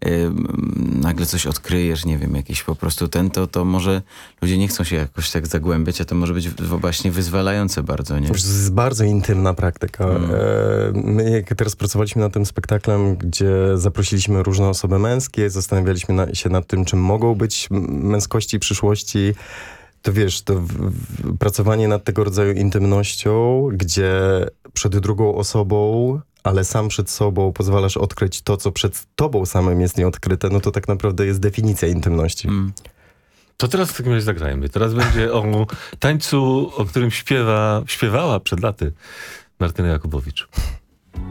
nagle coś odkryjesz, nie wiem, jakiś po prostu to może ludzie nie chcą się jakoś tak zagłębiać, a to może być właśnie wyzwalające bardzo, nie? To jest bardzo intymna praktyka. My jak teraz pracowaliśmy nad tym spektaklem, gdzie zaprosiliśmy różne osoby męskie, zastanawialiśmy się nad tym, czym mogą być męskości przyszłości, to wiesz, pracowanie nad tego rodzaju intymnością, gdzie przed drugą osobą, ale sam przed sobą pozwalasz odkryć to, co przed tobą samym jest nieodkryte, no to tak naprawdę jest definicja intymności. To teraz w takim razie zagrajmy. Teraz będzie o tańcu, o którym śpiewała przed laty Martyna Jakubowicz.